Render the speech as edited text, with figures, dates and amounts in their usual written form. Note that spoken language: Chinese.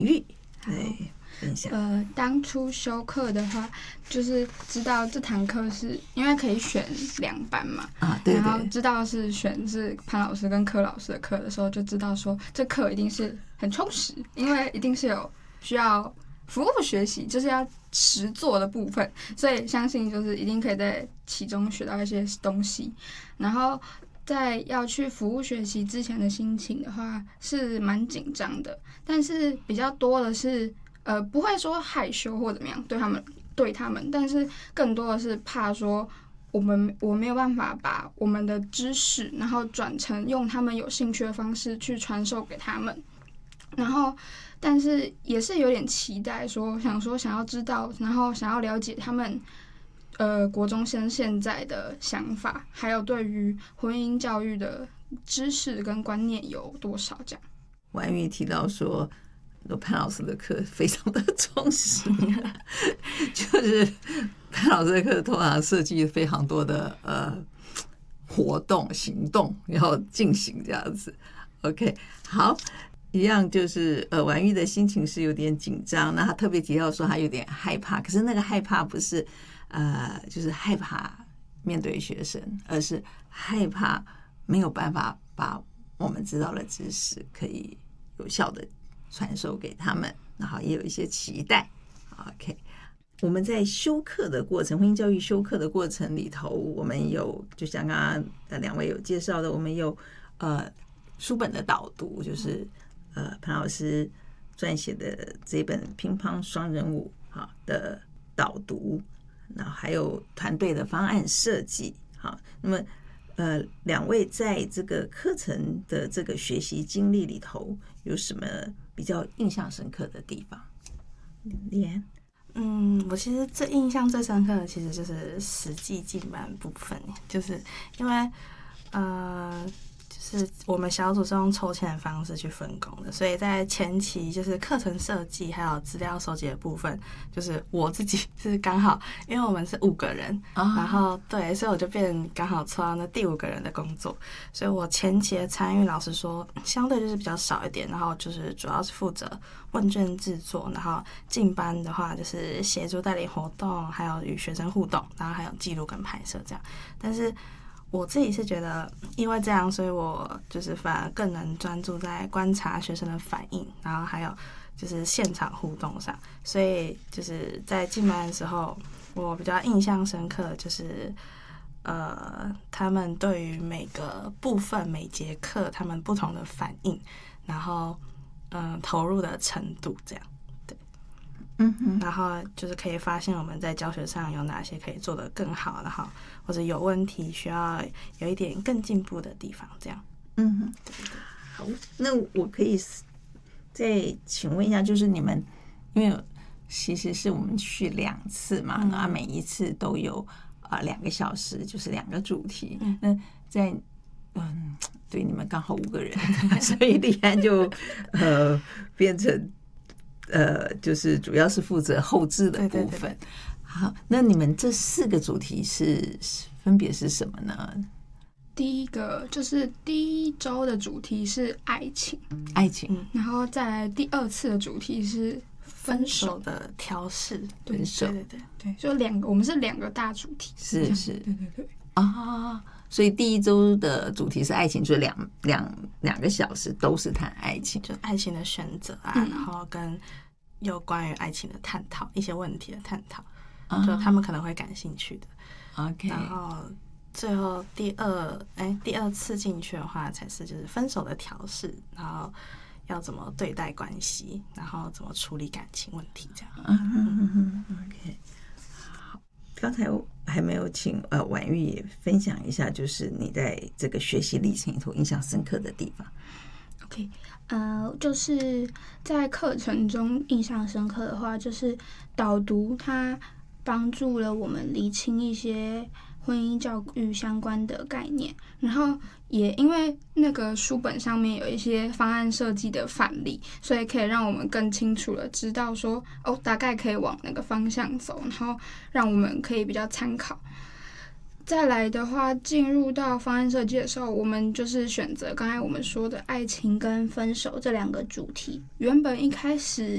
玉来分享。 当初修课的话，就是知道这堂课是因为可以选2班嘛， 对， 然后知道是选是潘老师跟柯老师的课的时候，就知道说这课一定是很充实，因为一定是有需要服务学习，就是要实作的部分，所以相信就是一定可以在其中学到一些东西。然后在要去服务学习之前的心情的话，是蛮紧张的，但是比较多的是不会说害羞或怎么样对他们，但是更多的是怕说我没有办法把我们的知识，然后转成用他们有兴趣的方式去传授给他们。然后但是也是有点期待想要知道，然后想要了解他们国中生现在的想法，还有对于婚姻教育的知识跟观念有多少这样。 婉玉提到说潘老师的课非常的充实就是潘老师的课通常设计非常多的活动行动要进行这样子。 OK， 好，一样就是婉玉的心情是有点紧张，那他特别提到说他有点害怕，可是那个害怕不是就是害怕面对学生，而是害怕没有办法把我们知道的知识可以有效的传授给他们，然后也有一些期待。 OK， 我们在修课的过程，婚姻教育修课的过程里头，我们有就像刚刚2位有介绍的，我们有书本的导读，就是潘老师撰写的这本乒乓双人舞的导读，然后还有团队的方案设计。好，那么2位在这个课程的这个学习经历里头有什么比较印象深刻的地方？丽安。 我其实最印象最深刻的其实就是实际进班部分，就是因为就是我们小组是用抽签的方式去分工的，所以在前期就是课程设计还有资料收集的部分，就是我自己是刚好，因为我们是5个人，然后对，所以我就刚好抽到那第5个人的工作，所以我前期的参与老实说相对就是比较少一点，然后就是主要是负责问卷制作，然后进班的话就是协助带领活动，还有与学生互动，然后还有记录跟拍摄这样。但是我自己是觉得因为这样，所以我就是反而更能专注在观察学生的反应，然后还有就是现场互动上，所以就是在进班的时候我比较印象深刻就是他们对于每个部分每节课他们不同的反应，然后投入的程度这样。对，然后就是可以发现我们在教学上有哪些可以做得更好，然后或者有问题需要有一点更进步的地方这样。 好，那我可以再请问一下，就是你们因为其实是我们去2次嘛，那每一次都有2个小时，就是2个主题。那在对，你们刚好5个人所以丽安就变成就是主要是负责后制的部分。对。好，那你们这4个主题分别是什么呢？ 第一个就是第1周的主题是爱情，然后再来第2次的主题是分手的调试。 对，就我们是2个大主题。 是， 对所以第1周的主题是爱情，就2个小时都是谈爱情， 就爱情的选择然后跟有关于爱情的探讨，一些问题的探讨，就他们可能会感兴趣的。 OK， 然后最后第2次进去的话，才是就是分手的调试，然后要怎么对待关系，然后怎么处理感情问题这样。 OK， 好，刚才还没有请婉玉也分享一下，就是你在这个学习历程里头印象深刻的地方。 OK，就是在课程中印象深刻的话，就是导读它帮助了我们厘清一些婚姻教育相关的概念，然后也因为那个书本上面有一些方案设计的范例，所以可以让我们更清楚的知道说大概可以往那个方向走，然后让我们可以比较参考。再来的话，进入到方案设计的时候，我们就是选择刚才我们说的爱情跟分手这2个主题。原本一开始